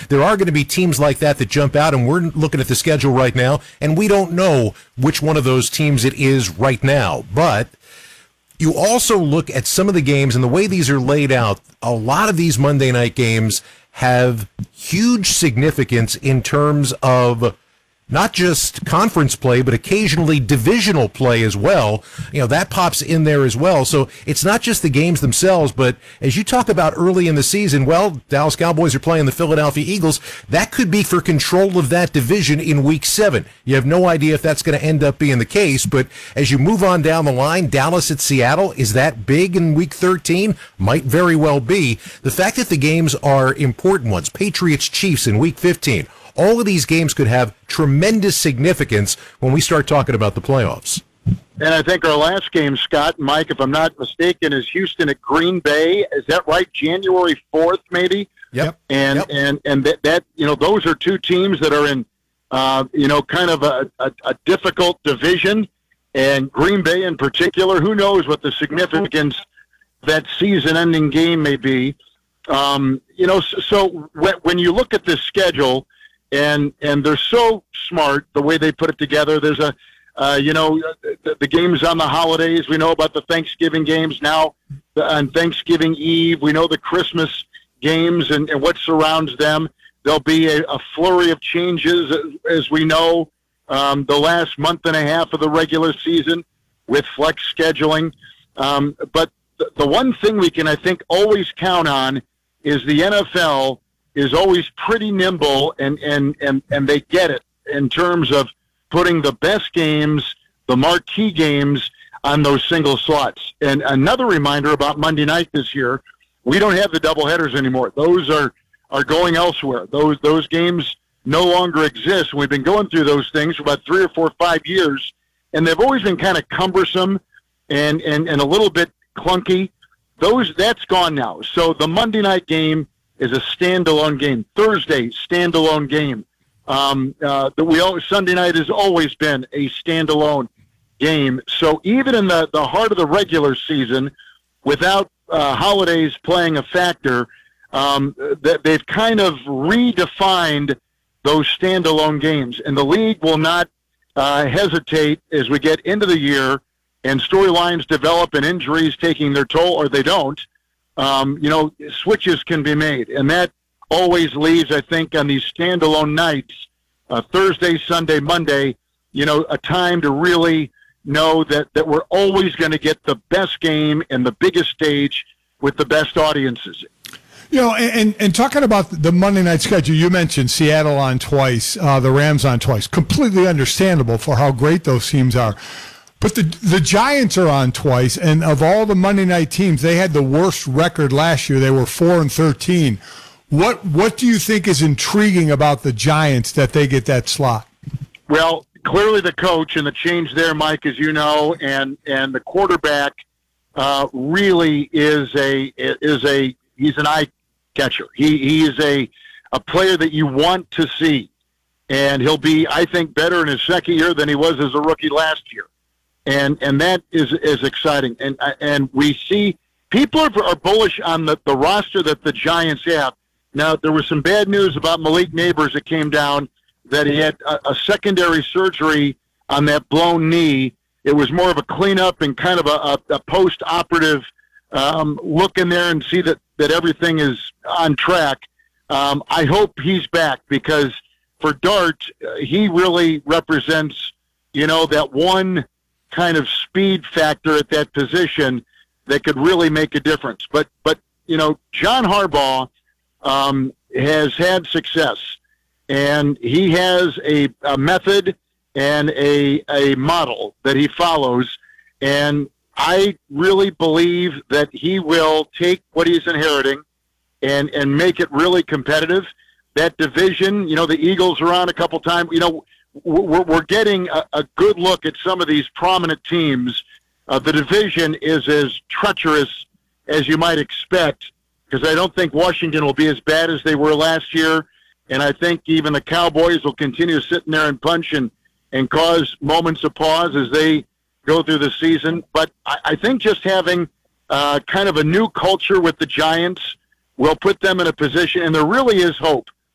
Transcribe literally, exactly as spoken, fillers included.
there are going to be teams like that that jump out, and we're looking at the schedule right now, and we don't know which one of those teams it is right now. But you also look at some of the games and the way these are laid out. A lot of these Monday night games have huge significance in terms of not just conference play, but occasionally divisional play as well. You know, that pops in there as well. So it's not just the games themselves, but as you talk about early in the season, well, Dallas Cowboys are playing the Philadelphia Eagles. That could be for control of that division in week seven. You have no idea if that's going to end up being the case, but as you move on down the line, Dallas at Seattle, is that big in week thirteen? Might very well be. The fact that the games are important ones, Patriots Chiefs in week fifteen, all of these games could have tremendous significance when we start talking about the playoffs. And I think our last game, Scott, Mike, if I'm not mistaken, is Houston at Green Bay. Is that right? January fourth, maybe? Yep. And yep. and and that, that you know, those are two teams that are in, uh, you know, kind of a, a, a difficult division. And Green Bay in particular, who knows what the significance of that season-ending game may be. Um, you know, so, so when, when you look at this schedule, And and they're so smart the way they put it together. There's a, uh, you know, the, the games on the holidays. We know about the Thanksgiving games now on Thanksgiving Eve. We know the Christmas games and, and what surrounds them. There'll be a, a flurry of changes, as we know, um, the last month and a half of the regular season with flex scheduling. Um, but the, the one thing we can, I think, always count on is the N F L is always pretty nimble, and, and, and, and they get it in terms of putting the best games, the marquee games, on those single slots. And another reminder about Monday night this year, we don't have the doubleheaders anymore. Those are, are going elsewhere. Those those games no longer exist. We've been going through those things for about three or four or five years, and they've always been kind of cumbersome and, and, and a little bit clunky. Those That's gone now. So the Monday night game is a standalone game. Thursday, standalone game. Um, uh, the, we always, Sunday night has always been a standalone game. So even in the, the heart of the regular season, without uh, holidays playing a factor, um, that they've kind of redefined those standalone games. And the league will not uh, hesitate as we get into the year and storylines develop and injuries taking their toll, or they don't. Um, you know, switches can be made, and that always leaves, I think, on these standalone nights, uh, Thursday, Sunday, Monday, you know, a time to really know that, that we're always going to get the best game and the biggest stage with the best audiences. You know, and, and talking about the Monday night schedule, you mentioned Seattle on twice, uh, the Rams on twice. Completely understandable for how great those teams are. But the the Giants are on twice, and of all the Monday night teams, they had the worst record last year. They were four and thirteen. What what do you think is intriguing about the Giants that they get that slot? Well, clearly the coach and the change there, Mike, as you know, and and the quarterback uh, really is a is a he's an eye catcher. He he is a a player that you want to see, and he'll be, I think, better in his second year than he was as a rookie last year. And and that is is exciting. And and we see people are, are bullish on the, the roster that the Giants have. Now, there was some bad news about Malik Neighbors that came down, that he had a, a secondary surgery on that blown knee. It was more of a cleanup and kind of a, a, a post-operative um, look in there and see that, that everything is on track. Um, I hope he's back, because for Dart, uh, he really represents, you know, that one kind of speed factor at that position that could really make a difference. But, but you know, John Harbaugh um, has had success, and he has a, a method and a, a model that he follows, and I really believe that he will take what he's inheriting and, and make it really competitive. That division, you know, the Eagles are on a couple times, you know, We're, we're getting a, a good look at some of these prominent teams. Uh, the division is as treacherous as you might expect, because I don't think Washington will be as bad as they were last year, and I think even the Cowboys will continue sitting there and punch and, and cause moments of pause as they go through the season. But I, I think just having uh, kind of a new culture with the Giants will put them in a position, and there really is hope.